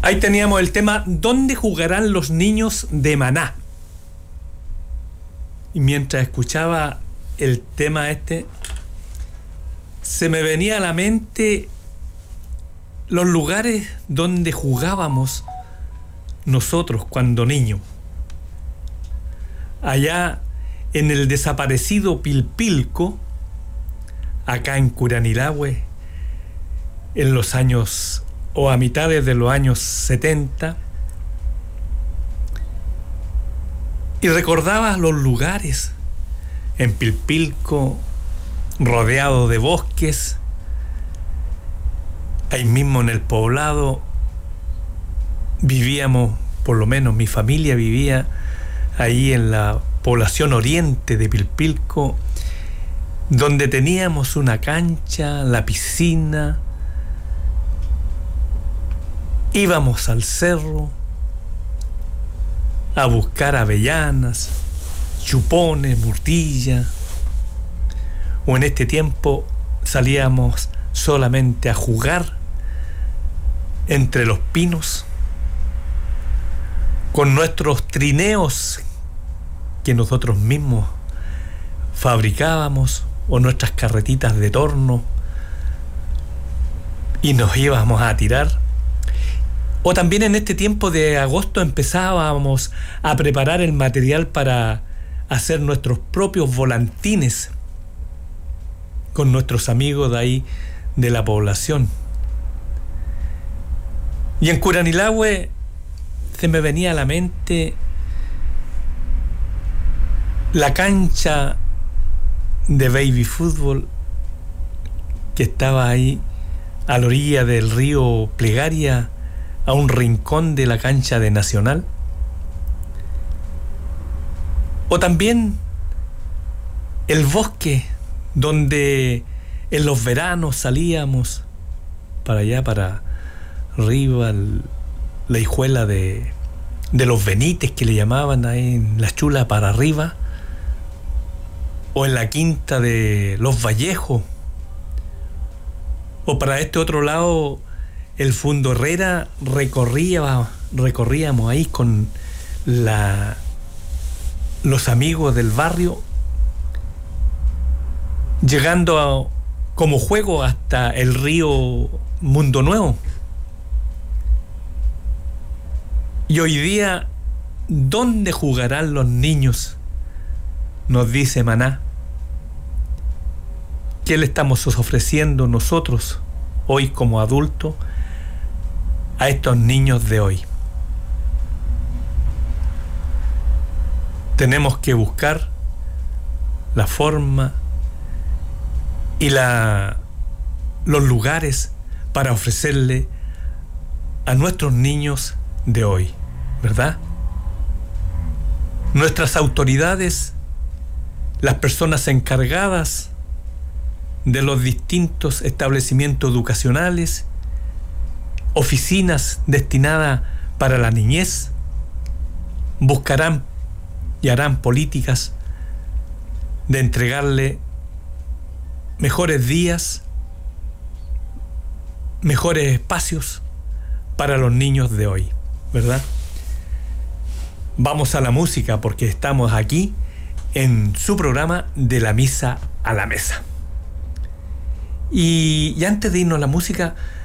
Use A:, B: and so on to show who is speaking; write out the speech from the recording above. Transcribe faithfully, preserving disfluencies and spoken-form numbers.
A: Ahí teníamos el tema ¿Dónde jugarán los niños de Maná? Y mientras escuchaba el tema este, se me venía a la mente los lugares donde jugábamos nosotros cuando niños. Allá en el desaparecido Pilpilco, acá en Curanilahue, en los años o a mitades de los años setenta, y recordaba los lugares en Pilpilco, rodeado de bosques. Ahí mismo en el poblado vivíamos, por lo menos mi familia vivía ahí en la población oriente de Pilpilco, donde teníamos una cancha, la piscina. Íbamos al cerro a buscar avellanas, chupones, murtilla, o en este tiempo salíamos solamente a jugar entre los pinos con nuestros trineos que nosotros mismos fabricábamos o nuestras carretitas de torno, y nos íbamos a tirar. O también en este tiempo de agosto empezábamos a preparar el material para hacer nuestros propios volantines con nuestros amigos de ahí de la población. Y en Curanilahue se me venía a la mente la cancha de baby fútbol que estaba ahí a la orilla del río Plegaria, a un rincón de la cancha de Nacional. O también el bosque donde en los veranos salíamos para allá, para arriba, el, la hijuela de, de los Benites que le llamaban ahí en la Chula para arriba, o en la quinta de los Vallejos, o para este otro lado el Fundo Herrera. Recorría, recorríamos ahí con la, los amigos del barrio, llegando a, como juego hasta el río Mundo Nuevo. Y hoy día, ¿dónde jugarán los niños? Nos dice Maná. ¿Qué le estamos ofreciendo nosotros hoy como adultos a estos niños de hoy? Tenemos que buscar la forma y la, los lugares para ofrecerle a nuestros niños de hoy, ¿verdad? Nuestras autoridades, las personas encargadas de los distintos establecimientos educacionales, oficinas destinadas para la niñez, buscarán y harán políticas de entregarle mejores días, mejores espacios para los niños de hoy, ¿verdad? Vamos a la música porque estamos aquí en su programa De la Misa a la Mesa. Y, y antes de irnos a la música,